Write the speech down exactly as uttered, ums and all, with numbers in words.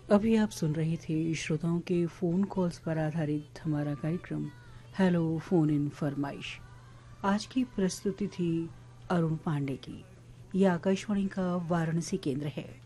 अभी आप सुन रहे थे श्रोताओं के फ़ोन कॉल्स पर आधारित हमारा कार्यक्रम हेलो फ़ोन इन फरमाइश। आज की प्रस्तुति थी अरुण पांडे की। यह आकाशवाणी का वाराणसी केंद्र है।